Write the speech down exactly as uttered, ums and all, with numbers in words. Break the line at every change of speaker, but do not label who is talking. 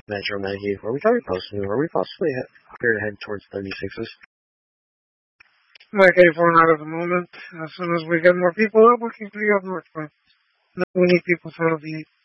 Metro ninety-eight, where we thought we possibly, where we possibly head, appear to head towards thirty-sixes.
Mike eighty-four, not at the moment. As soon as we get more people up, we can clear up North Point. No, we need people for the